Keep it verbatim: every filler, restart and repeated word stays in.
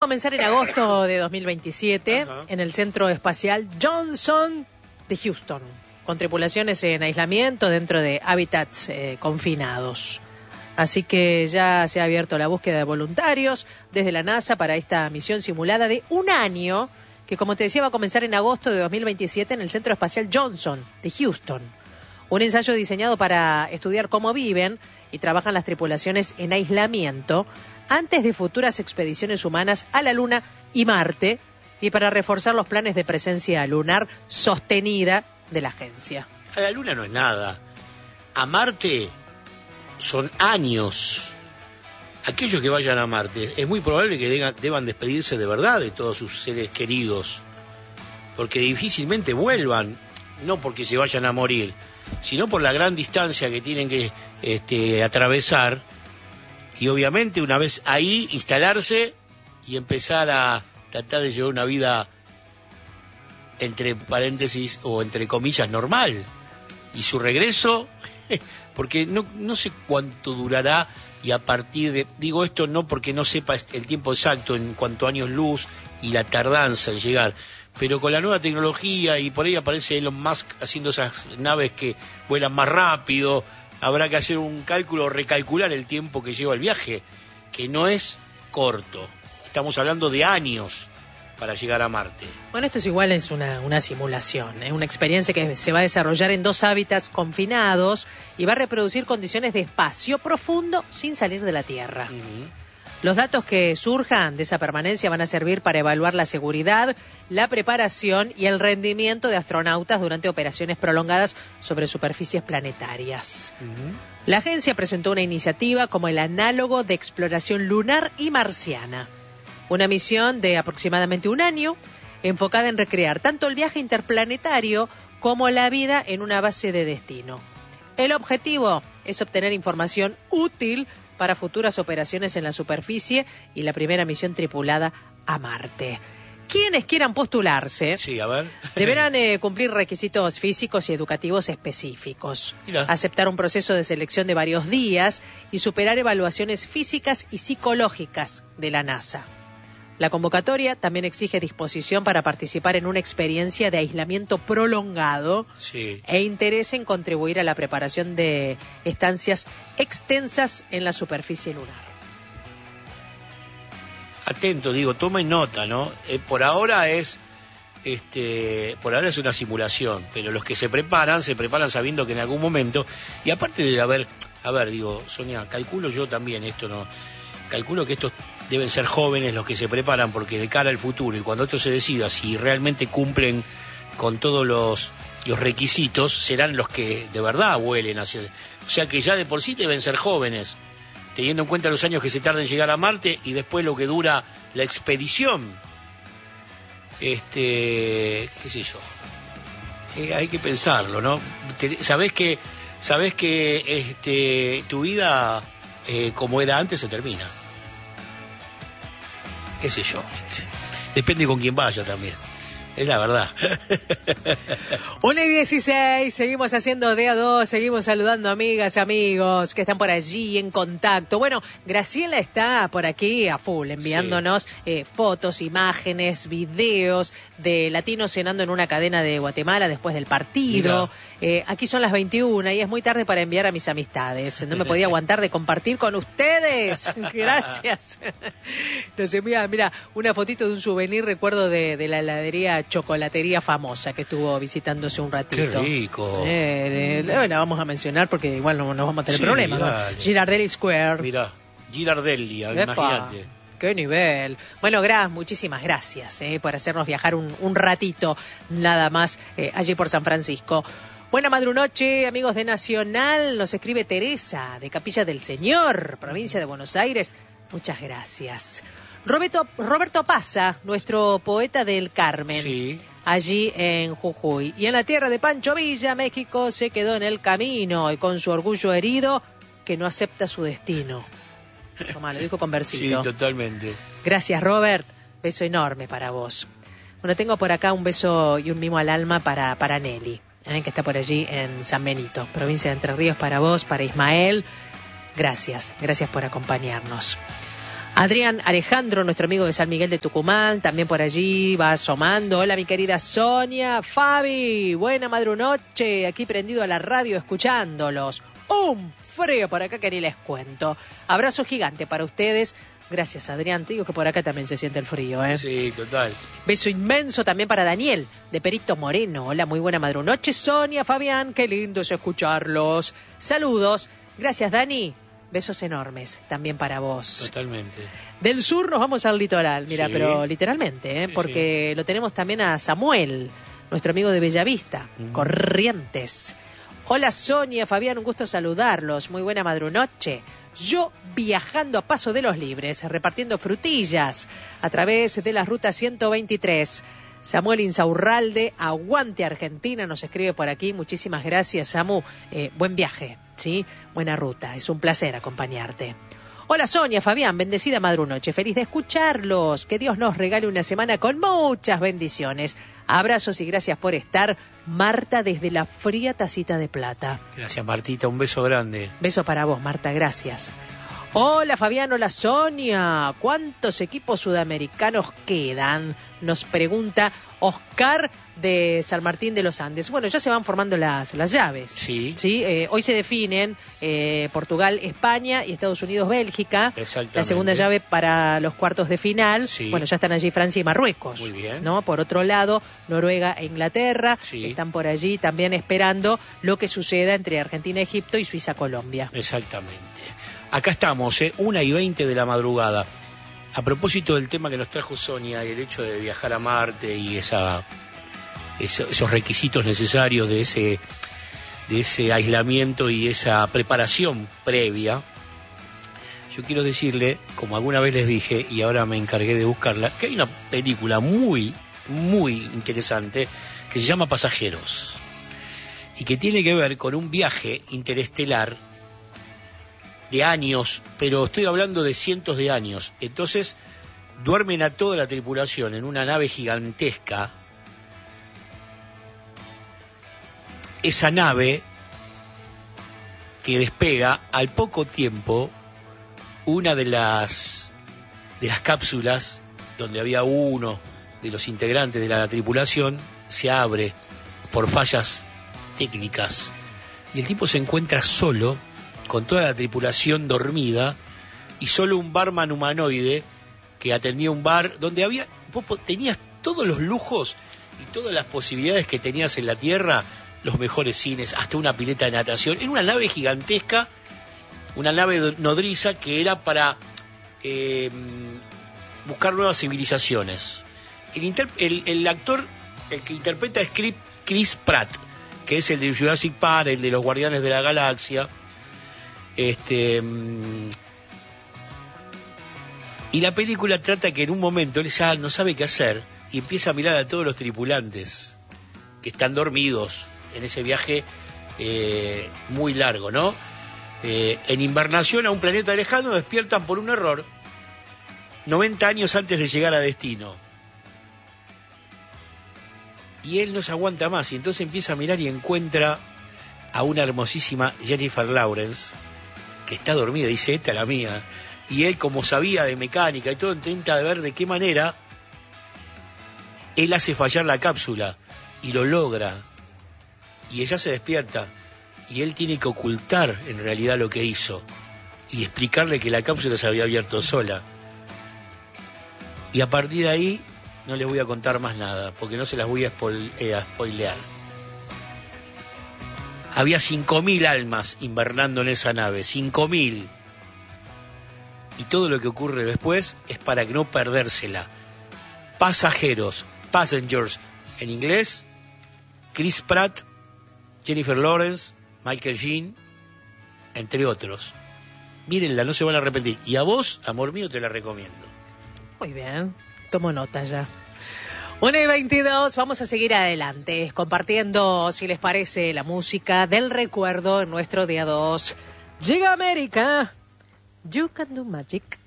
Comenzar en agosto de dos mil veintisiete Ajá. en el Centro Espacial Johnson de Houston, con tripulaciones en aislamiento dentro de hábitats eh, confinados. Así que ya se ha abierto la búsqueda de voluntarios desde la NASA para esta misión simulada de un año, que como te decía va a comenzar en agosto de dos mil veintisiete en el Centro Espacial Johnson de Houston. Un ensayo diseñado para estudiar cómo viven y trabajan las tripulaciones en aislamiento antes de futuras expediciones humanas a la Luna y Marte, y para reforzar los planes de presencia lunar sostenida de la agencia. A la Luna no es nada. A Marte son años. Aquellos que vayan a Marte, es muy probable que deban, deban despedirse de verdad de todos sus seres queridos, porque difícilmente vuelvan, no porque se vayan a morir, sino por la gran distancia que tienen que este, atravesar. Y obviamente una vez ahí instalarse y empezar a tratar de llevar una vida entre paréntesis o entre comillas normal. Y su regreso, porque no, no sé cuánto durará, y a partir de, digo esto no porque no sepa el tiempo exacto en cuanto a años luz y la tardanza en llegar, pero con la nueva tecnología, y por ahí aparece Elon Musk haciendo esas naves que vuelan más rápido, habrá que hacer un cálculo, recalcular el tiempo que lleva el viaje, que no es corto. Estamos hablando de años para llegar a Marte. Bueno, esto es igual, es una, una simulación, es una experiencia que se va a desarrollar en dos hábitats confinados y va a reproducir condiciones de espacio profundo sin salir de la Tierra. Uh-huh. Los datos que surjan de esa permanencia van a servir para evaluar la seguridad, la preparación y el rendimiento de astronautas durante operaciones prolongadas sobre superficies planetarias. Uh-huh. La agencia presentó una iniciativa como el análogo de exploración lunar y marciana, una misión de aproximadamente un año enfocada en recrear tanto el viaje interplanetario como la vida en una base de destino. El objetivo es obtener información útil para futuras operaciones en la superficie y la primera misión tripulada a Marte. Quienes quieran postularse sí, a ver. deberán eh, cumplir requisitos físicos y educativos específicos, Mira. aceptar un proceso de selección de varios días y superar evaluaciones físicas y psicológicas de la NASA. La convocatoria también exige disposición para participar en una experiencia de aislamiento prolongado sí. e interés en contribuir a la preparación de estancias extensas en la superficie lunar. Atento, digo, tomen nota, ¿no? Eh, por ahora es, este, por ahora es una simulación, pero los que se preparan, se preparan sabiendo que en algún momento, y aparte de haber, a ver, digo, Sonia, calculo yo también esto, ¿no? Calculo que estos deben ser jóvenes los que se preparan, porque de cara al futuro y cuando esto se decida, si realmente cumplen con todos los, los requisitos, serán los que de verdad vuelen hacia... O sea que ya de por sí deben ser jóvenes, teniendo en cuenta los años que se tarda en llegar a Marte y después lo que dura la expedición. Este, qué sé yo. Eh, hay que pensarlo, ¿no? Te, sabés que, sabés que este, tu vida, eh, como era antes, se termina. Qué sé yo, ¿viste? Depende con quién vaya también, es la verdad. una y dieciséis, seguimos haciendo D A dos, seguimos saludando amigas, amigos que están por allí en contacto. Bueno, Graciela está por aquí a full, enviándonos sí. eh, fotos, imágenes, videos de latinos cenando en una cadena de Guatemala después del partido. Eh, aquí son las veintiuna y es muy tarde para enviar a mis amistades. No me podía aguantar de compartir con ustedes. Gracias. Nos envía, mira, una fotito de un souvenir, recuerdo de, de la heladería Chocolatería famosa que estuvo visitándose un ratito. Qué rico. Eh, de, bueno, vamos a mencionar porque igual no nos vamos a tener sí, problemas, ¿no? Girardelli Square. Mira, Girardelli, imagínate. ¡Qué nivel! Bueno, Gra, muchísimas gracias eh, por hacernos viajar un, un ratito nada más eh, allí por San Francisco. Buena madrunoche, amigos de Nacional. Nos escribe Teresa, de Capilla del Señor, provincia de Buenos Aires. Muchas gracias. Roberto, Roberto Pasa, nuestro poeta del Carmen, sí. allí en Jujuy. Y en la tierra de Pancho Villa, México, se quedó en el camino y con su orgullo herido, que no acepta su destino. Tomá, lo dijo con versito. Sí, totalmente. Gracias, Robert. Beso enorme para vos. Bueno, tengo por acá un beso y un mimo al alma para, para Nelly, ¿eh? que está por allí en San Benito, provincia de Entre Ríos, para vos, para Ismael. Gracias, gracias por acompañarnos. Adrián Alejandro, nuestro amigo de San Miguel de Tucumán, también por allí va asomando. Hola, mi querida Sonia, Fabi, buena madrunoche, aquí prendido a la radio escuchándolos. Un frío por acá que ni les cuento. Abrazo gigante para ustedes. Gracias, Adrián. Te digo que por acá también se siente el frío, ¿eh? Sí, total. Beso inmenso también para Daniel, de Perito Moreno. Hola, muy buena madrunoche, Sonia, Fabián, qué lindo es escucharlos. Saludos. Gracias, Dani. Besos enormes también para vos. Totalmente. Del sur nos vamos al litoral, mira, Sí. pero literalmente, ¿eh? Sí, Porque sí. lo tenemos también a Samuel, nuestro amigo de Bellavista, Uh-huh. Corrientes. Hola, Sonia, Fabián, un gusto saludarlos. Muy buena madrunoche. Yo viajando a Paso de los Libres, repartiendo frutillas a través de la ruta ciento veintitrés. Samuel Insaurralde, aguante Argentina, nos escribe por aquí. Muchísimas gracias, Samu. Eh, buen viaje, ¿sí? Buena ruta, es un placer acompañarte. Hola, Sonia, Fabián, bendecida madrunoche. Feliz de escucharlos. Que Dios nos regale una semana con muchas bendiciones. Abrazos y gracias por estar. Marta desde la fría Tacita de Plata. Gracias, Martita, un beso grande. Beso para vos, Marta, gracias. Hola, Fabián, hola, Sonia. ¿Cuántos equipos sudamericanos quedan? Nos pregunta Oscar de San Martín de los Andes. Bueno, ya se van formando las, las llaves. Sí. ¿Sí? Eh, hoy se definen eh, Portugal, España y Estados Unidos, Bélgica. Exactamente. La segunda llave para los cuartos de final. Sí. Bueno, ya están allí Francia y Marruecos. Muy bien. ¿No? Por otro lado, Noruega e Inglaterra. Sí. Están por allí también esperando lo que suceda entre Argentina, Egipto y Suiza, Colombia. Exactamente. Acá estamos, ¿eh? una y veinte de la madrugada. A propósito del tema que nos trajo Sonia, el hecho de viajar a Marte y esa, eso, esos requisitos necesarios de ese, de ese aislamiento y esa preparación previa, yo quiero decirle, como alguna vez les dije, y ahora me encargué de buscarla, que hay una película muy, muy interesante que se llama Pasajeros y que tiene que ver con un viaje interestelar de años, pero estoy hablando de cientos de años. Entonces duermen a toda la tripulación en una nave gigantesca. Esa nave que despega, al poco tiempo, una de las de las cápsulas donde había uno de los integrantes de la tripulación se abre por fallas técnicas y el tipo se encuentra solo con toda la tripulación dormida y solo un barman humanoide que atendía un bar donde había vos tenías todos los lujos y todas las posibilidades que tenías en la Tierra, los mejores cines, hasta una pileta de natación, en una nave gigantesca, una nave nodriza que era para eh, buscar nuevas civilizaciones. El, inter, el, el actor, el que interpreta es Chris Pratt, que es el de Jurassic Park, el de los Guardianes de la Galaxia. Este y la película trata que en un momento él ya no sabe qué hacer y empieza a mirar a todos los tripulantes que están dormidos en ese viaje eh, muy largo, ¿no? Eh, en invernación a un planeta lejano despiertan por un error noventa años antes de llegar a destino. Y él no se aguanta más y entonces empieza a mirar y encuentra a una hermosísima Jennifer Lawrence que está dormida, dice, esta es la mía. Y él, como sabía de mecánica y todo, intenta ver de qué manera él hace fallar la cápsula y lo logra. Y ella se despierta y él tiene que ocultar en realidad lo que hizo y explicarle que la cápsula se había abierto sola. Y a partir de ahí no les voy a contar más nada porque no se las voy a, spoil- eh, a spoilear. Había cinco mil almas invernando en esa nave, cinco mil. Y todo lo que ocurre después es para que no perdérsela. Pasajeros, Passengers en inglés, Chris Pratt, Jennifer Lawrence, Michael Sheen, entre otros. Mírenla, no se van a arrepentir. Y a vos, amor mío, te la recomiendo. Muy bien, tomo nota ya. una y veintidós, vamos a seguir adelante, compartiendo, si les parece, la música del recuerdo en nuestro día dos. Llega América, You Can Do Magic.